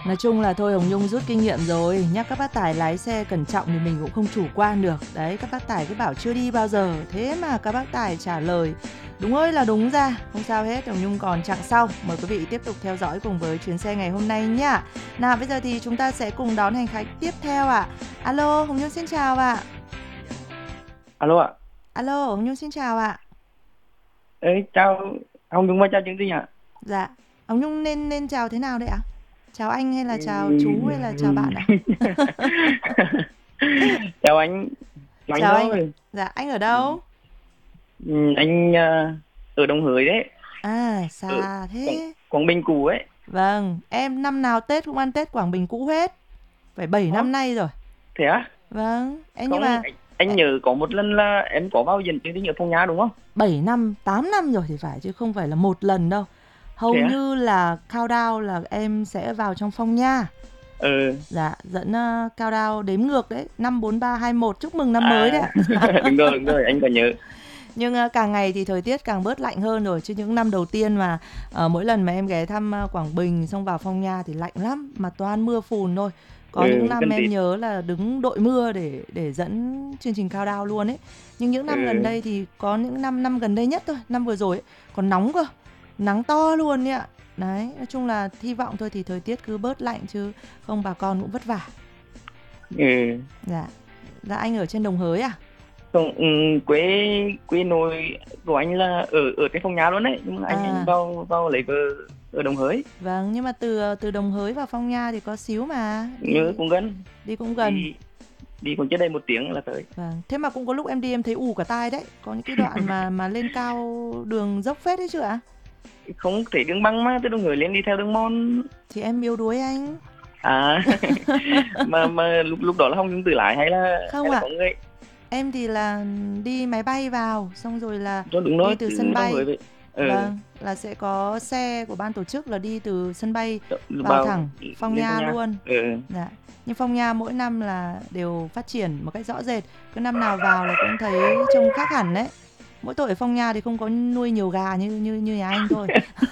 Nói chung là thôi, Hồng Nhung rút kinh nghiệm rồi. Nhắc các bác tài lái xe cẩn trọng thì mình cũng không chủ quan được. Đấy, các bác tài cứ bảo chưa đi bao giờ. Thế mà các bác tài trả lời đúng ơi là đúng ra. Không sao hết, Hồng Nhung còn chặng sau. Mời quý vị tiếp tục theo dõi cùng với chuyến xe ngày hôm nay nhá. Nào bây giờ thì chúng ta sẽ cùng đón hành khách tiếp theo ạ. Alo, Hồng Nhung xin chào ạ. Alo ạ. Alo, Hồng Nhung xin chào ạ. Ê, chào Hồng Nhung và chào chương trình ạ. Dạ, Hồng Nhung nên chào thế nào đấy ạ? Chào anh hay là chào chú hay là chào bạn Ừm. ạ? Chào anh. Chào anh Chào anh ạ. thôi. Dạ, anh ở đâu? Anh ở Đồng Hới đấy. À, Ở xa Quảng, thế. Quảng Bình cũ ấy. Vâng, em năm nào Tết cũng ăn Tết Quảng Bình cũ hết. Phải 7 Ủa, năm nay rồi. thế á? Vâng, em nhưng Không, mà anh nhớ có một lần là em có vào diễn chương trình ở Phong Nha đúng không? 7 năm, 8 năm rồi thì phải chứ không phải là một lần đâu. Thế Hầu á? như là countdown là em sẽ vào trong Phong Nha. Ừ. Dạ, dẫn countdown đếm ngược đấy, 5 4 3 2 1 chúc mừng năm mới đấy À, ạ. đúng rồi, anh có nhớ. Nhưng càng ngày thì thời tiết càng bớt lạnh hơn rồi, chứ những năm đầu tiên mà mỗi lần mà em ghé thăm Quảng Bình xong vào Phong Nha thì lạnh lắm, mà toàn mưa phùn thôi. Có những Ừ, năm gần em Tết. nhớ là đứng đội mưa để dẫn chương trình cao đao luôn ấy. Nhưng những năm gần Ừ. đây thì có những năm gần đây nhất thôi, năm vừa rồi ấy, còn nóng cơ, nắng to luôn ấy ạ. Đấy, nói chung là hy vọng thôi thì thời tiết cứ bớt lạnh chứ không bà con cũng vất vả. Ừ. Dạ, dạ anh ở trên Đồng Hới à? Không, quê quê nội của anh là ở ở trên Phong Nha luôn đấy, nhưng mà anh À, vào vào lấy vợ ở Đồng Hới. vâng, nhưng mà từ Đồng Hới vào Phong Nha thì có xíu mà, Nhớ cũng gần. đi cũng gần. đi đi còn chưa đầy 1 tiếng là tới. Vâng, thế mà cũng có lúc em đi em thấy ù cả tai đấy. Có những cái đoạn mà lên cao đường dốc phết đấy chứ ạ? Không thể đường băng mà từ Đồng Hới lên đi theo đường mòn. Thì em yếu đuối anh. À. Mà lúc lúc đó là không tự lái hay Không là ạ, có người. em thì là đi máy bay vào, xong rồi là Cho đúng đi rồi, từ sân từ Đồng Hới bay. vậy. Vâng, là sẽ có xe của ban tổ chức là đi từ sân bay vào Vào thẳng Phong lên Phong Nha Nha. luôn. Dạ. Nhưng Phong Nha mỗi năm là đều phát triển một cách rõ rệt. Cứ năm nào vào là cũng thấy trông khác hẳn đấy. Mỗi tội ở Phong Nha thì không có nuôi nhiều gà như nhà anh thôi.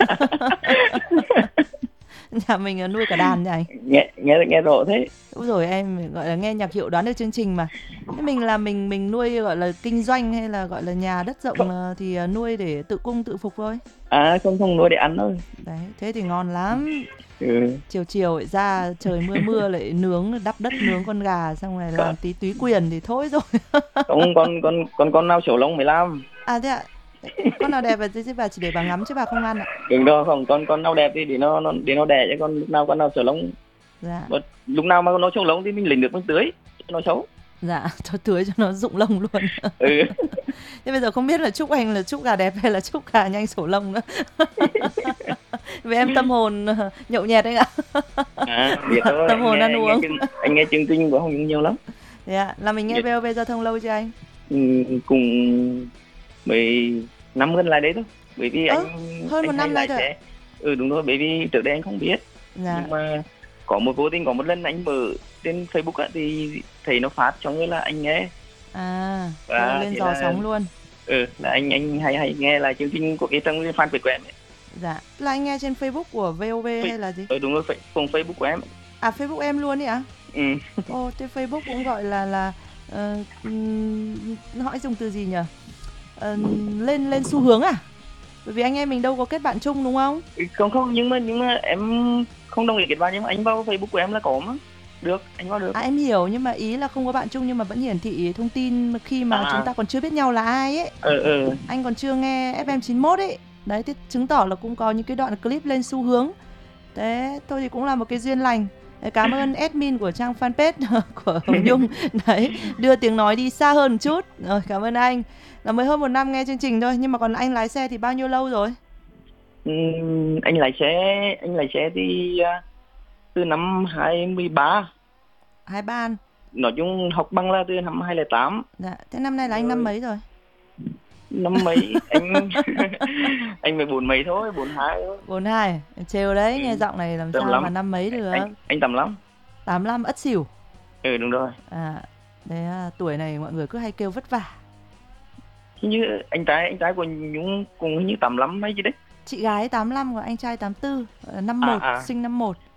Nhà mình là nuôi cả đàn này. Nghe rõ thế. Đúng rồi, em gọi là nghe nhạc hiệu đoán được chương trình mà. Thế mình là mình nuôi gọi là kinh doanh hay là gọi là nhà đất rộng Không, thì nuôi để tự cung tự phục thôi. không không nuôi để ăn thôi. Đấy, thế thì ngon lắm. Ừ. Chiều chiều lại ra trời mưa mưa lại nướng đắp đất nướng con gà xong rồi Có- làm tí túy quyền thì thôi rồi. Không, con nào sổ lông 15. À thế ạ. Con nào đẹp thì bà chỉ để bà ngắm chứ bà không ăn ạ. Đừng đâu, không, con nào đẹp thì để nó đẻ, chứ còn lúc nào con nào sổ lông. Dạ. Mà lúc nào mà nó sổ lông thì mình lấy nước mình tưới cho nó xấu. Dạ, cho tưới cho nó rụng lông luôn. Ừ. Thế bây giờ không biết là chúc anh là chúc gà đẹp hay là chúc gà nhanh sổ lông nữa. Vì em tâm hồn nhậu nhẹt anh ạ. Biết thôi, Tâm hồn ăn uống. anh nghe chương trình của Hồng Nhung nhiều lắm. Thế ạ, là mình nghe Biết. VOV giao thông lâu chưa anh? Cùng mấy năm gần lại đấy thôi, bởi vì Ơ, hơn một anh hay năm nay lái thôi ạ. xe. Đúng rồi, bởi vì trước đây anh không biết, Dạ. nhưng mà vô tình có một lần anh mở trên Facebook á, thì thấy nó phát cho người là anh nghe. À, thế là Và lên thế giò là sóng luôn. là anh hay nghe là chương trình của cái trang fanpage của em ấy. Dạ, là anh nghe trên Facebook của VOV hay là gì? Đúng rồi, cùng Facebook của em. À, Facebook em luôn ấy ạ? Ừ. Ồ, thế Facebook cũng gọi là hỏi dùng từ gì nhỉ? Lên lên xu hướng à? Bởi vì anh em mình đâu có kết bạn chung đúng không? Không không, nhưng mà em không đồng ý kết bạn, nhưng mà anh vào Facebook của em là có mà. Được, anh vào được. À em hiểu, nhưng mà ý là không có bạn chung nhưng mà vẫn hiển thị thông tin khi mà chúng À. ta còn chưa biết nhau là ai ấy. Anh còn chưa nghe FM91 ấy. Đấy, thế chứng tỏ là cũng có những cái đoạn clip lên xu hướng. Thế thôi thì cũng là một cái duyên lành. Đấy, cảm ơn admin của trang fanpage của Hồng Nhung. Đấy, đưa tiếng nói đi xa hơn một chút. Rồi, cảm ơn anh. Là mới hơn một năm nghe chương trình thôi, nhưng mà còn anh lái xe thì bao nhiêu lâu rồi? Anh lái xe thì từ năm 2013. Hai ban. Nói chung học bằng là từ năm 2008 Dạ, thế năm nay là anh năm rồi. mấy rồi? Năm mấy anh anh 14 mấy thôi, 42 thôi. 42. Trêu đấy, Ừ, nghe giọng này làm tầm sao mà lắm. năm mấy được. Anh tầm lắm. 85 Ất Sửu. Đúng rồi. À, đấy tuổi này mọi người cứ hay kêu vất vả. Hình như anh trai của Nhung cùng hình như tầm lắm mấy chứ đấy. Chị gái 85 còn anh trai 84, À 51, à sinh 51.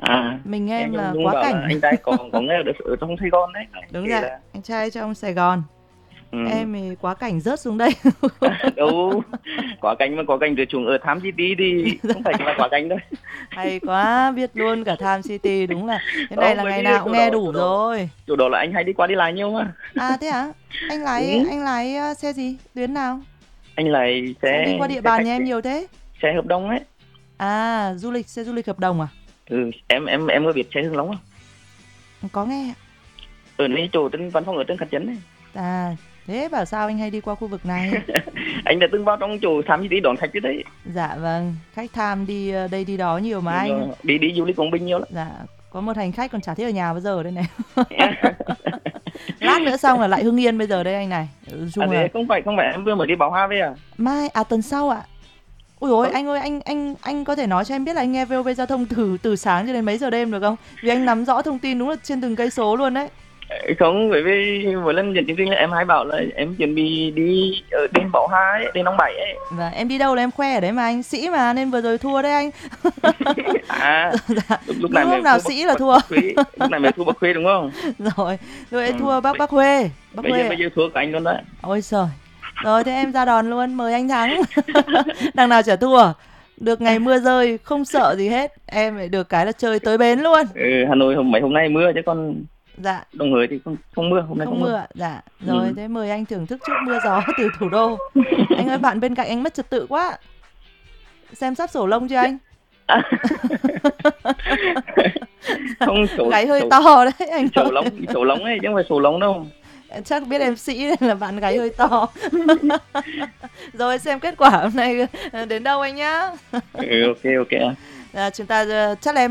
Mình nghe em là Nhung quá bảo là cảnh. anh trai có nghe được ở trong Sài Gòn đấy. Đúng Kể rồi, là anh trai trong Sài Gòn. ừ. Em thì quá cảnh rớt xuống đây. Đâu có cảnh rơi xuống ở Tham City thì không phải là quá cảnh đâu. Hay quá, biết luôn cả Tham City, đúng là thế này Không, là bởi ngày vì nào cũng nghe đủ rồi. chỗ đó là anh hay đi qua đi lại nhiều mà. À thế hả? Ừ. Anh lái xe gì? Tuyến nào? Anh lại Sao đi qua địa xe bàn khách, nhà em nhiều thế? xe hợp đồng ấy. À, xe du lịch hợp đồng à? Ừ, em có biết xe Hưng Long không? Có nghe. Ở đây chỗ trên văn phòng ở trên Khánh Trấn này. À, thế bảo sao anh hay đi qua khu vực này? Anh đã từng vào trong chỗ Tham City đón khách chứ đấy. Dạ vâng, khách Tham đi đây đi đó nhiều mà anh. Đi du lịch Quảng Bình nhiều lắm. Dạ, có một hành khách còn chả thấy ở nhà bao giờ đây này. Lát nữa xong là lại Hưng Yên bây giờ đây anh này. Chung là Thế không phải em vừa mới đi Bảo Hà về à? mai tuần sau ạ. Ui dồi anh ơi, anh có thể nói cho em biết là anh nghe VOV Giao thông từ sáng cho đến mấy giờ đêm được không? Vì anh nắm rõ thông tin đúng là trên từng cây số luôn đấy. Không, bởi vì mỗi lần nhận chương trình là em hay bảo là em chuẩn bị đi ở trên Bảo Hà ấy, trên Đông Bảy ấy. Và em đi đâu là em khoe ở đấy mà anh, sĩ mà nên vừa rồi thua đấy anh. Dạ. Lúc này Lúc nào sĩ là thua. Lúc này mới thua Bắc Khuê đúng không? Rồi thua bác Huê. Bây giờ thua cả anh luôn đấy. Ôi trời. Rồi thế em ra đòn luôn, mời anh thắng. Đằng nào chả thua. Được ngày mưa rơi không sợ gì hết, em lại được cái là chơi tới bến luôn. Hà Nội mấy hôm nay mưa chứ còn dạ Đồng Hới thì không mưa, hôm nay không mưa. Dạ rồi thế mời anh thưởng thức chút mưa gió từ thủ đô. Anh ơi, bạn bên cạnh anh mất trật tự quá. Xem sắp sổ lông chưa anh? Không, gáy hơi to đấy anh. Sổ lông ấy chứ không phải sổ lông đâu. Chắc biết em sĩ nên là bạn gáy hơi to. Rồi xem kết quả hôm nay đến đâu anh nhá. Ok. Chúng ta chắc là em